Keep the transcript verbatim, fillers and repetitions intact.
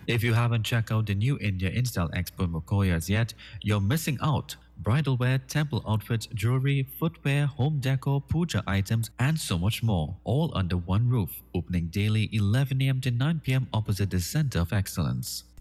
If you haven't checked out the new India Install Expo Mokoyas yet, you're missing out. Bridal wear, temple outfits, jewelry, footwear, home decor, puja items, and so much more, all under one roof. Opening daily eleven a m to nine p m opposite the Center of Excellence.